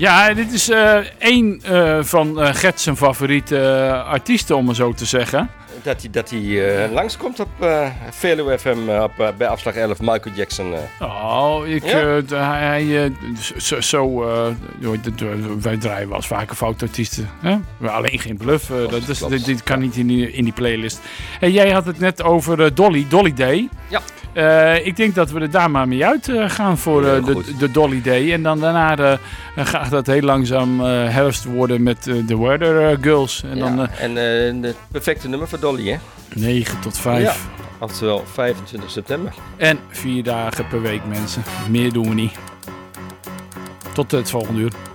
Ja, dit is één van Gert zijn favoriete artiesten, om maar zo te zeggen. Dat hij langskomt op Veluwe FM bij afslag 11, Michael Jackson. Wij draaien wel eens vaker foutartiesten. Hè? Alleen geen bluff. Dit kan niet in die playlist. Hey, jij had het net over Dolly Day. Ja. Ik denk dat we er daar maar mee uit gaan voor de Dolly Day. En dan daarna gaat dat heel langzaam herfst worden met de Weather Girls. En het perfecte nummer voor Dolly, hè? 9 tot 5. Ja, oftewel 25 september. En 4 dagen per week, mensen. Meer doen we niet. Tot het volgende uur.